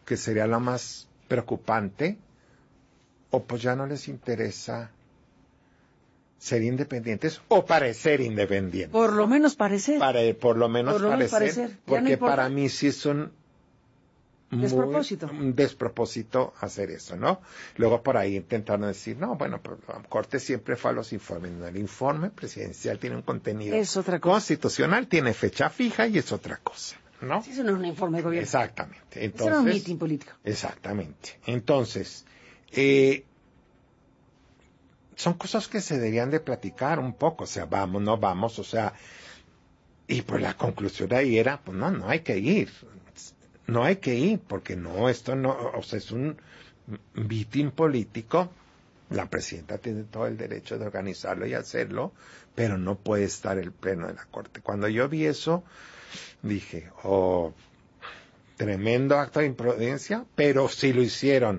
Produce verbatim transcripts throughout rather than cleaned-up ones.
que sería lo más preocupante, o pues ya no les interesa ser independientes o parecer independientes. Por lo menos parecer. Para, por lo menos por lo parecer, menos parecer. Porque no para mí sí es un despropósito. Muy, un despropósito hacer eso, ¿no? Luego por ahí intentaron decir, no, bueno, pues la Corte siempre fue a los informes. No, el informe presidencial tiene un contenido es otra cosa. constitucional, tiene fecha fija y es otra cosa, ¿no? Sí, eso no es un informe de gobierno. Exactamente. Entonces, eso no es un mitin político. Exactamente. Entonces, eh, son cosas que se deberían de platicar un poco, o sea, vamos, no vamos, o sea, y pues la conclusión de ahí era, pues no, no hay que ir. No hay que ir, porque no, esto no, o sea, es un mitin político. La presidenta tiene todo el derecho de organizarlo y hacerlo, pero no puede estar el pleno de la Corte. Cuando yo vi eso, dije, oh, tremendo acto de imprudencia, pero si lo hicieron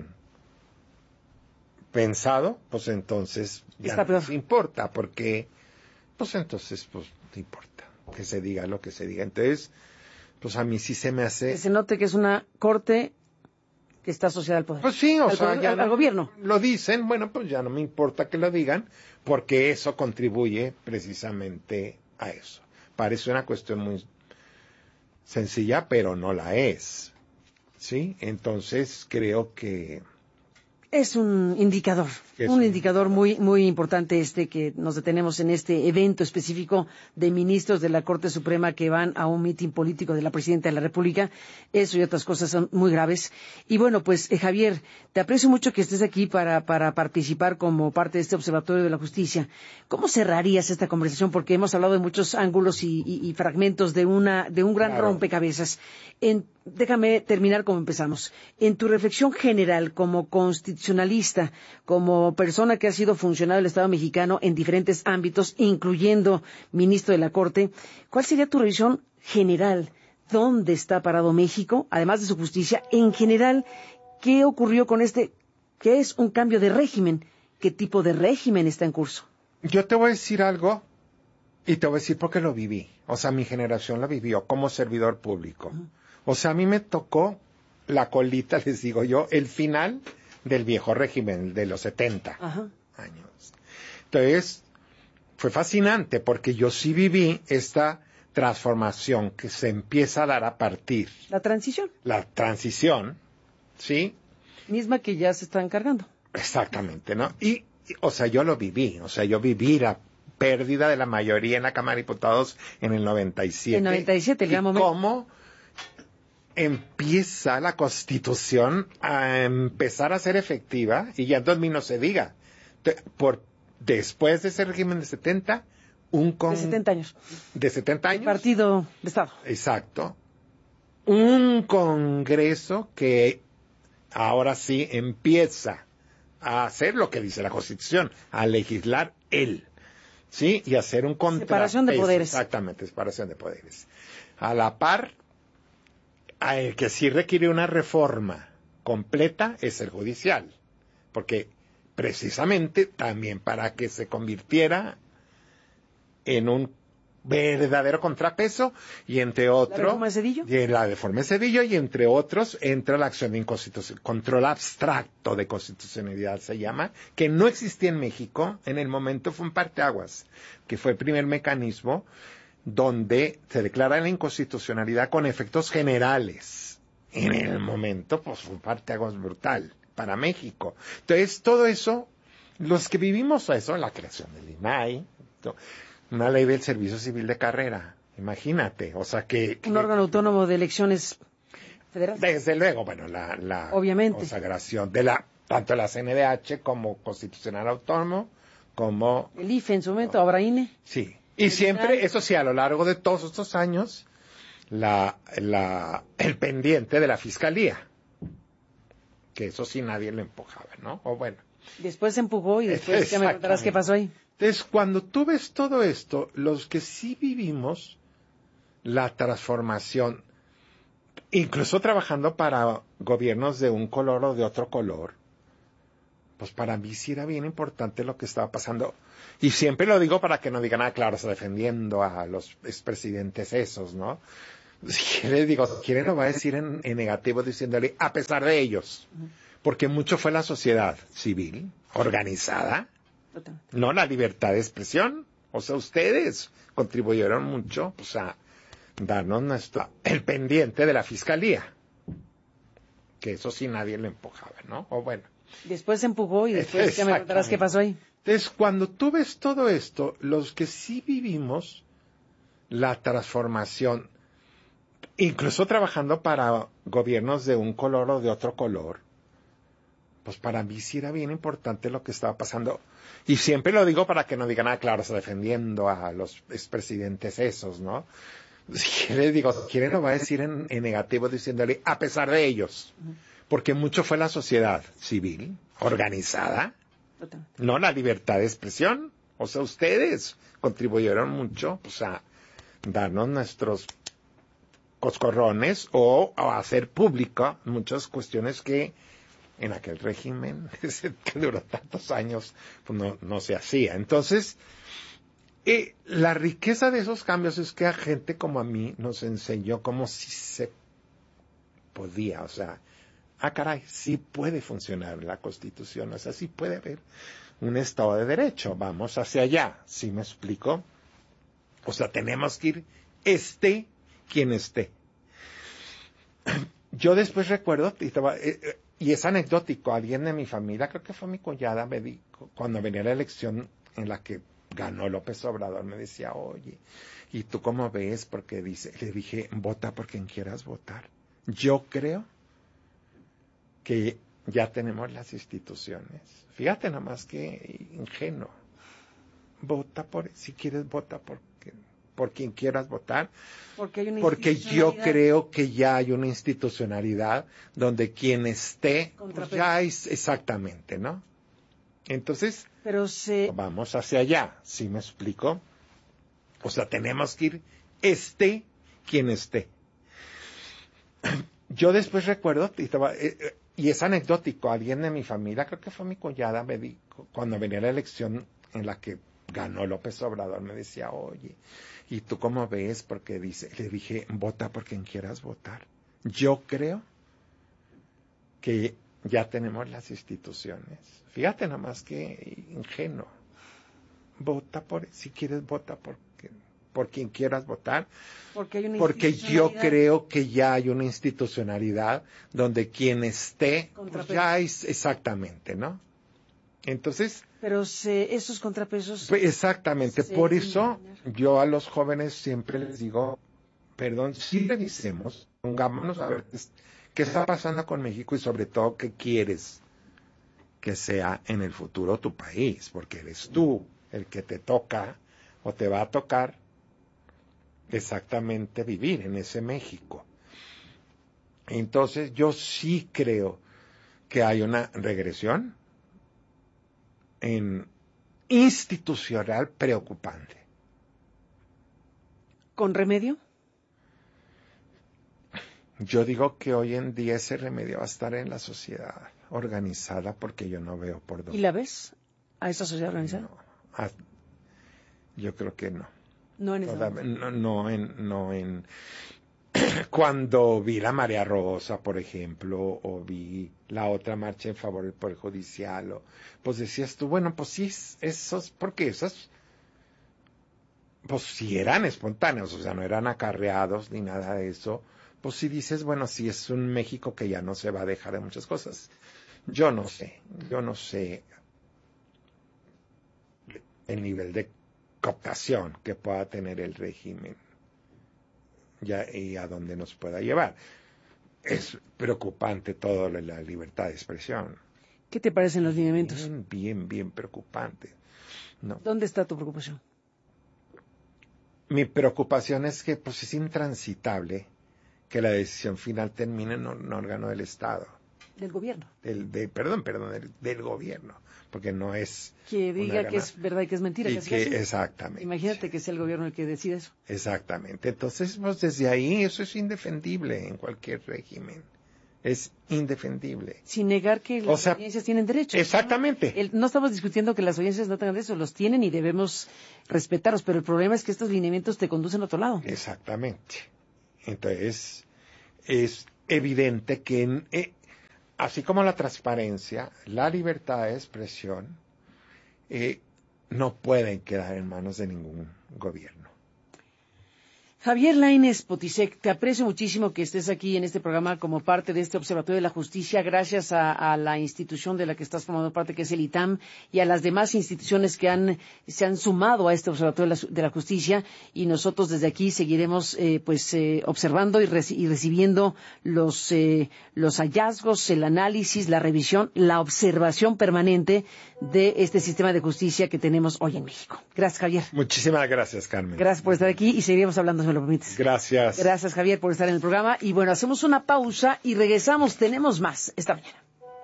pensado, pues entonces ya Está no peor. les importa, porque, pues entonces, pues no importa que se diga lo que se diga. Entonces, pues a mí sí se me hace... Que se note que es una corte que está asociada al poder. Pues sí, o al, sea, al, ya al, no, al gobierno. Lo dicen, bueno, pues ya no me importa que lo digan, porque eso contribuye precisamente a eso. Parece una cuestión muy sencilla, pero no la es. ¿Sí? Entonces creo que... Es un indicador, es un un indicador muy muy importante este que nos detenemos en este evento específico de ministros de la Corte Suprema que van a un mitin político de la Presidenta de la República. Eso y otras cosas son muy graves. Y bueno, pues eh, Javier, te aprecio mucho que estés aquí para, para participar como parte de este Observatorio de la Justicia. ¿Cómo cerrarías esta conversación? Porque hemos hablado de muchos ángulos y, y, y fragmentos de una de un gran Claro. rompecabezas. En, déjame terminar como empezamos. En tu reflexión general como constitucionalista, como persona que ha sido funcionario del Estado mexicano en diferentes ámbitos, incluyendo ministro de la Corte, ¿cuál sería tu revisión general? ¿Dónde está parado México, además de su justicia? En general, ¿qué ocurrió con este, que es un cambio de régimen? ¿Qué tipo de régimen está en curso? Yo te voy a decir algo, y te voy a decir porque lo viví. O sea, mi generación lo vivió como servidor público. Uh-huh. O sea, a mí me tocó la colita, les digo yo, el final del viejo régimen de los setenta Ajá. años. Entonces, fue fascinante porque yo sí viví esta transformación que se empieza a dar a partir. La transición. La transición, ¿sí? Misma que ya se está encargando. Exactamente, ¿no? Y, y, o sea, yo lo viví, o sea, yo viví la pérdida de la mayoría en la Cámara de Diputados en el noventa y siete. En noventa y siete, el gran momento. ¿Cómo empieza la Constitución a empezar a ser efectiva? Y ya en dos mil no se diga. Por, después de ese régimen de setenta, un con... De setenta años. De setenta años. El partido de Estado. Exacto. Un Congreso que ahora sí empieza a hacer lo que dice la Constitución, a legislar él, ¿sí? Y hacer un contrapeso. Separación de poderes. Exactamente, separación de poderes. A la par, el que sí requiere una reforma completa es el judicial, porque precisamente también para que se convirtiera en un verdadero contrapeso, y entre otros... ¿La reforma de Zedillo? Y la reforma de Zedillo, y entre otros entra la acción de inconstitucionalidad, control abstracto de constitucionalidad se llama, que no existía en México, en el momento fue un parteaguas, que fue el primer mecanismo donde se declara la inconstitucionalidad con efectos generales. En el momento, pues fue un parteaguas brutal para México. Entonces, todo eso, los que vivimos eso, la creación del I N A I, una ley del servicio civil de carrera, imagínate, o sea que... Un que, órgano autónomo de elecciones federales. Desde luego, bueno, la, la Obviamente. consagración de la, tanto la C N D H como constitucional autónomo, como... El I F E en su momento, ahora I N E. Sí, y siempre, eso sí, a lo largo de todos estos años, la, la, el pendiente de la fiscalía, que eso sí nadie le empujaba, ¿no? O bueno. Después se empujó y después ya me contarás qué pasó ahí. Entonces, cuando tú ves todo esto, los que sí vivimos la transformación, incluso trabajando para gobiernos de un color o de otro color, pues para mí sí era bien importante lo que estaba pasando. Y siempre lo digo para que no digan, ah, claro, está defendiendo a los expresidentes esos, ¿no? Si quiere, digo, si quiere lo va a decir en, en negativo diciéndole, a pesar de ellos, porque mucho fue la sociedad civil, organizada, no la libertad de expresión. O sea, ustedes contribuyeron mucho, pues, a darnos nuestro, el pendiente de la fiscalía, que eso sí nadie lo empujaba, ¿no? O bueno. Después se empujó y después ya me contarás qué pasó ahí. Entonces, cuando tú ves todo esto, los que sí vivimos la transformación, incluso trabajando para gobiernos de un color o de otro color, pues para mí sí era bien importante lo que estaba pasando. Y siempre lo digo para que no digan, ah, claro, está defendiendo a los expresidentes esos, ¿no? Si quiere, digo, si quiere lo va a decir en, en negativo diciéndole, a pesar de ellos, porque mucho fue la sociedad civil, organizada, no la libertad de expresión. O sea, ustedes contribuyeron mucho, pues, a darnos nuestros coscorrones o a hacer pública muchas cuestiones que en aquel régimen que duró tantos años pues no, no se hacía. Entonces, eh, la riqueza de esos cambios es que a gente como a mí nos enseñó cómo sí se podía, o sea, ah, caray, sí puede funcionar la Constitución, o sea, sí puede haber un Estado de Derecho, vamos hacia allá, ¿sí me explico? O sea, tenemos que ir, esté quien esté. Yo después recuerdo, y, estaba, eh, y es anecdótico, alguien de mi familia, creo que fue mi cuñada, me dijo, cuando venía la elección en la que ganó López Obrador, me decía, oye, ¿y tú cómo ves? Porque dice, le dije, vota por quien quieras votar. Yo creo que ya tenemos las instituciones. Fíjate nada más que ingenuo. Vota por, si quieres, vota por, por quien quieras votar. Porque, hay una porque yo creo que ya hay una institucionalidad donde quien esté, pues ya es exactamente, ¿no? Entonces, Pero se... vamos hacia allá, ¿sí me explico? O sea, tenemos que ir, esté quien esté. Yo después recuerdo, y, estaba, eh, y es anecdótico, alguien de mi familia, creo que fue mi cuñada, me dijo, cuando venía la elección en la que ganó López Obrador, me decía, oye, ¿y tú cómo ves? Porque dice, le dije, vota por quien quieras votar. Yo creo que ya tenemos las instituciones. Fíjate nada más que ingenuo. Vota por, si quieres, vota por, por quien quieras votar. Porque, hay una porque yo creo que ya hay una institucionalidad donde quien esté, pues ya es exactamente, ¿no? Entonces, pero se, esos contrapesos... Pues exactamente, por eso yo a los jóvenes siempre les digo, perdón, sí revisemos, pongámonos a ver qué está pasando con México y sobre todo qué quieres que sea en el futuro tu país, porque eres tú el que te toca o te va a tocar exactamente vivir en ese México. Entonces yo sí creo que hay una regresión en institucional preocupante. ¿Con remedio? Yo digo que hoy en día ese remedio va a estar en la sociedad organizada porque yo no veo por dónde. ¿Y la ves a esa sociedad organizada? No, a, yo creo que no. No en esa Toda, no, no en, no en cuando vi la Marea Rosa, por ejemplo, o vi la otra marcha en favor del Poder Judicial, o, pues decías tú, bueno, pues sí, esos, porque esos, pues sí eran espontáneos, o sea, no eran acarreados ni nada de eso, pues sí dices, bueno, sí es un México que ya no se va a dejar de muchas cosas. Yo no sé, yo no sé el nivel de cooptación que pueda tener el régimen ya, y a dónde nos pueda llevar. Es preocupante todo lo de la libertad de expresión. ¿Qué te parecen los lineamientos? Bien, bien, bien preocupante. No. ¿Dónde está tu preocupación? Mi preocupación es que pues es intransitable que la decisión final termine en un órgano del Estado. Del gobierno. Del, de, perdón, perdón, del, del gobierno, porque no es... Que diga que es verdad y que es mentira. Y que, que así. Exactamente. Imagínate que sea el gobierno el que decide eso. Exactamente. Entonces, pues desde ahí eso es indefendible en cualquier régimen. Es indefendible. Sin negar que las o sea, audiencias tienen derechos. Exactamente. ¿no? El, no estamos discutiendo que las audiencias no tengan derechos, los tienen y debemos respetarlos, pero el problema es que estos lineamientos te conducen a otro lado. Exactamente. Entonces, es evidente que, en, eh, así como la transparencia, la libertad de expresión, eh, no pueden quedar en manos de ningún gobierno. Javier Lainez Potisek, te aprecio muchísimo que estés aquí en este programa como parte de este Observatorio de la Justicia, gracias a, a la institución de la que estás formando parte, que es el I T A M, y a las demás instituciones que han, se han sumado a este Observatorio de la, de la Justicia, y nosotros desde aquí seguiremos eh, pues eh, observando y, reci y recibiendo los, eh, los hallazgos, el análisis, la revisión, la observación permanente de este sistema de justicia que tenemos hoy en México. Gracias, Javier. Muchísimas gracias, Carmen. Gracias por estar aquí y seguiremos hablando, si me lo permites. Gracias. Gracias, Javier, por estar en el programa. Y bueno, hacemos una pausa y regresamos. Tenemos más esta mañana.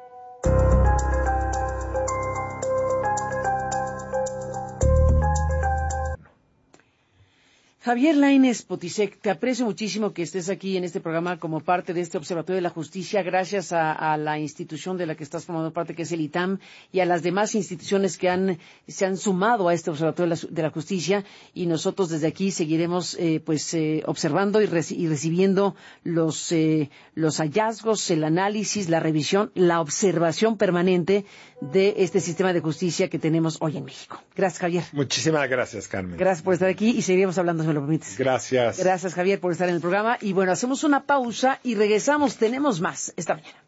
Javier Lainez Potisek, te aprecio muchísimo que estés aquí en este programa como parte de este Observatorio de la Justicia, gracias a, a la institución de la que estás formando parte, que es el I T A M, y a las demás instituciones que han, se han sumado a este Observatorio de la, de la Justicia, y nosotros desde aquí seguiremos eh, pues eh, observando y, reci y recibiendo los, eh, los hallazgos, el análisis, la revisión, la observación permanente de este sistema de justicia que tenemos hoy en México. Gracias, Javier. Muchísimas gracias, Carmen. Gracias por estar aquí y seguiremos hablando, si me lo permites. Gracias. Gracias, Javier, por estar en el programa. Y bueno, hacemos una pausa y regresamos. Tenemos más esta mañana.